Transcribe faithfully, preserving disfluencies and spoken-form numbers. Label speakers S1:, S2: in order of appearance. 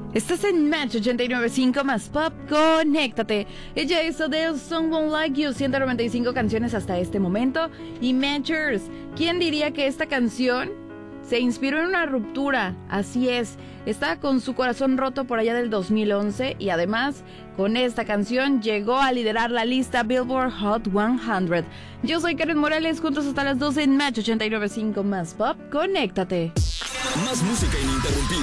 S1: Estás en Match ochenta y nueve punto cinco más Pop, conéctate. Ella es Adele, Someone Like You, ciento noventa y cinco canciones hasta este momento. Y Matchers, ¿quién diría que esta canción se inspiró en una ruptura? Así es, estaba con su corazón roto por allá del dos mil once y además con esta canción llegó a liderar la lista Billboard Hot cien. Yo soy Karen Morales, juntos hasta las doce en Match ochenta y nueve punto cinco más Pop, conéctate.
S2: Más música ininterrumpida.